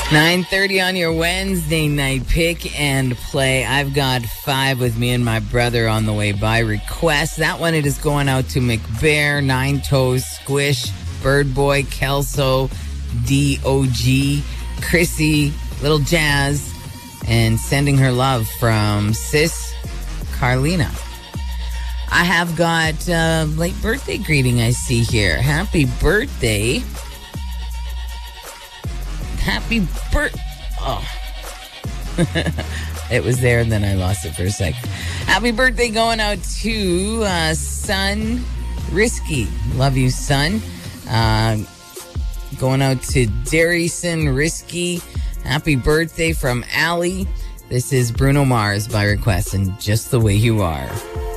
9:30 on your Wednesday night pick and play. I've got 5 with me and my brother on the way by request. That one, it is going out to McBear, Nine Toes, Squish, Bird Boy, Kelso, DOG, Chrissy, Little Jazz, and sending her love from Sis Carlina. I have got late birthday greeting I see here. Happy birthday. Happy birthday. Oh. It was there and then I lost it for a sec. Happy birthday going out to Son Risky. Love you, son. Going out to Darryson Risky. Happy birthday from Allie. This is Bruno Mars by request and Just the Way You Are.